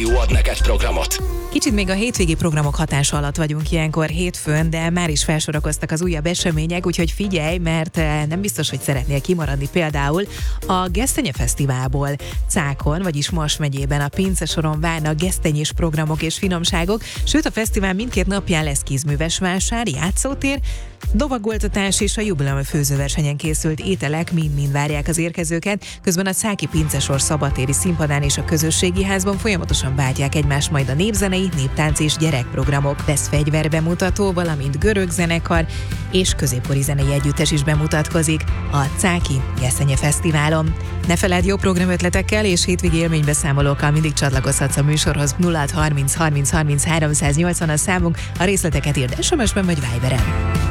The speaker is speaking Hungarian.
Rádió ad neked programot. Kicsit még a hétvégi programok hatása alatt vagyunk ilyenkor hétfőn, de már is felsorakoztak az újabb események, úgyhogy figyelj, mert nem biztos, hogy szeretnél kimaradni például a Gesztenye Fesztiválból. Cákon, vagyis Mars megyében a Pince soron várnak gesztenyés programok és finomságok, sőt a fesztivál mindkét napján lesz kézműves vásár, játszótér, dovagoltatás és a jubileumi főzőversenyen készült ételek mind-mind várják az érkezőket, közben a cáki pincesor szabadtéri színpadán és a közösségi házban folyamatosan váltják egymást majd a népzenei, néptánc és gyerekprogramok. Lesz fegyverbemutató, valamint görög zenekar és középkori zenei együttes is bemutatkozik a Cáki Gesztenye Fesztiválon. Ne feledd, jó programötletekkel és hétvégi élménybeszámolókkal mindig csatlakozhatsz a műsorhoz. 0630 30 30 380 a számunk, a részleteket írd SMS-ben vagy Viberen.